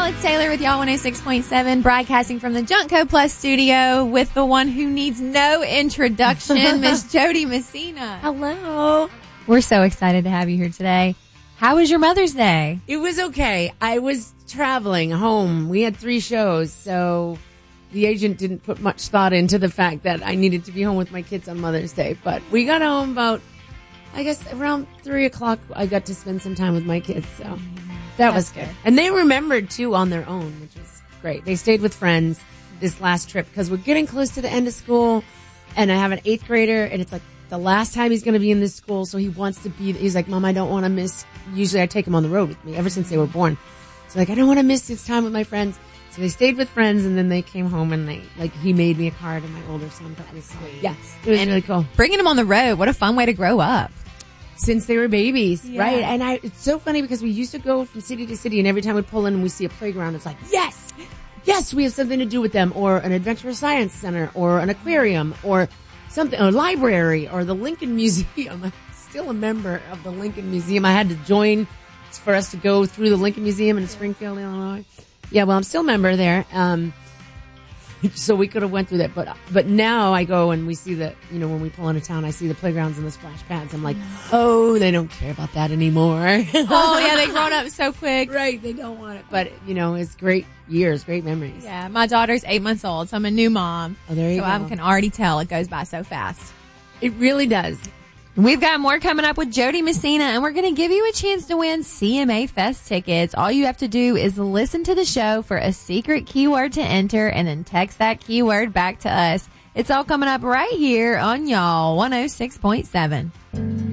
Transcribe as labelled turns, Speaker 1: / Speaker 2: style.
Speaker 1: y'all. It's Taylor with y'all 106.7, broadcasting from the Juntco Plus studio with the one who needs no introduction, Miss Jody Messina.
Speaker 2: Hello.
Speaker 1: We're so excited to have you here today. How was your Mother's Day?
Speaker 2: It was okay. I was traveling home. We had 3 shows, so the agent didn't put much thought into the fact that I needed to be home with my kids on Mother's Day. But we got home about, I guess, around 3 o'clock. I got to spend some time with my kids, so that was good. And they remembered, too, on their own, which was great. They stayed with friends this last trip because we're getting close to the end of school, and I have an 8th grader, and it's like the last time he's going to be in this school, so he wants to be, he's like, Mom, I don't want to miss, usually I take him on the road with me ever since they were born. So like, I don't want to miss this time with my friends. So they stayed with friends, and then they came home, and he made me a card, and my older son got me a card. Yes, it was really cool.
Speaker 1: Bringing them on the road, what a fun way to grow up.
Speaker 2: Since they were babies, right? And it's so funny because we used to go from city to city, and every time we pull in and we see a playground, it's like, yes, we have something to do with them, or an adventure science center, or an aquarium, or something, or a library, or the Lincoln Museum. I'm still a member of the Lincoln Museum. I had to join for us to go through the Lincoln Museum in Springfield, Illinois. Yeah, well, I'm still a member there. So we could have went through that, but now I go and we see that, when we pull into town, I see the playgrounds and the splash pads. I'm like, oh, they don't care about that anymore.
Speaker 1: Oh yeah, they grown up so quick.
Speaker 2: Right, they don't want it. But, it's great years, great memories.
Speaker 1: Yeah, my daughter's 8 months old, so I'm a new mom.
Speaker 2: Oh, there you go.
Speaker 1: So I can already tell it goes by so fast.
Speaker 2: It really does.
Speaker 1: We've got more coming up with Jody Messina, and we're going to give you a chance to win CMA Fest tickets. All you have to do is listen to the show for a secret keyword to enter and then text that keyword back to us. It's all coming up right here on y'all 106.7.